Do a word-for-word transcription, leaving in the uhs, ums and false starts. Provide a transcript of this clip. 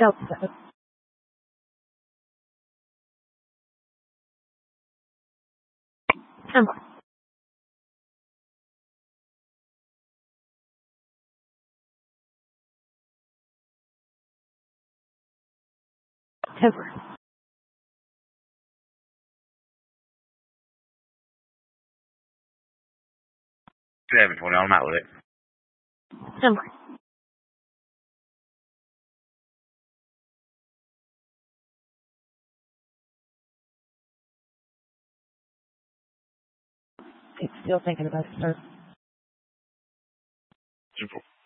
Delta seven. Ember. Temper. seven twenty, I'm out with it. Ember. It's still thinking about it, sir. Simple.